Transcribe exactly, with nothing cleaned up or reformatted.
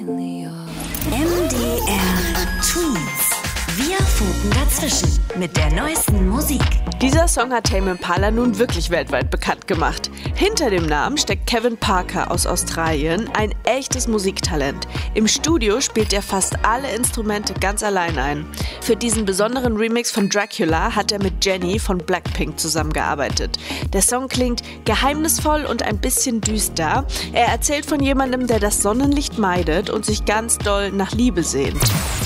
M D R Twins. Wir funken dazwischen mit der neuesten Musik. Dieser Song hat Tame Impala nun wirklich weltweit bekannt gemacht. Hinter dem Namen steckt Kevin Parker aus Australien, ein echtes Musiktalent. Im Studio spielt er fast alle Instrumente ganz allein ein. Für diesen besonderen Remix von Dracula hat er mit Jennie von Blackpink zusammengearbeitet. Der Song klingt geheimnisvoll und ein bisschen düster. Er erzählt von jemandem, der das Sonnenlicht meidet und sich ganz doll nach Liebe sehnt.